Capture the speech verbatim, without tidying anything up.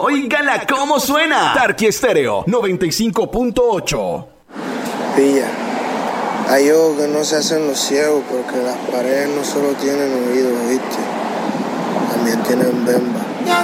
Óigala cómo suena. Tarqui Estéreo noventa y cinco punto ocho. Pilla, hay ojos que no se hacen los ciegos porque las paredes no solo tienen oídos, ¿viste? También tienen bemba.